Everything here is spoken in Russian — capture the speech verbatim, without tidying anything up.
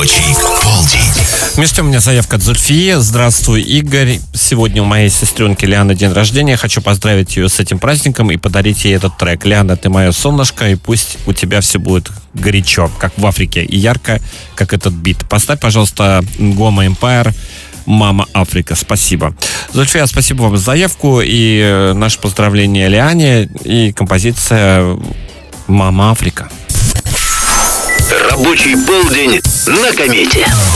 Мишка, у меня заявка от Зульфии. Здравствуй, Игорь. Сегодня у моей сестренки Лианы день рождения. Хочу поздравить ее с этим праздником и подарить ей этот трек. Лиана, ты мое солнышко, и пусть у тебя все будет горячо, как в Африке, и ярко, как этот бит. Поставь, пожалуйста, Ngoma Empire, Мама Африка. Спасибо. Зульфия, спасибо вам за заявку и наше поздравление Лиане и композиция Мама Африка. Рабочий полдень на комете.